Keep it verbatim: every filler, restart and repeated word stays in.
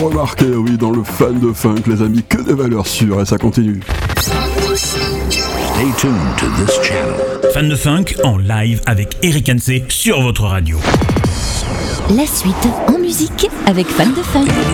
Remarquez, oui, dans le fan de funk, les amis, que des valeurs sûres, et ça continue. Stay tuned to this channel. Fan de funk en live avec Eric Hansé sur votre radio. La suite en musique avec Fan de funk.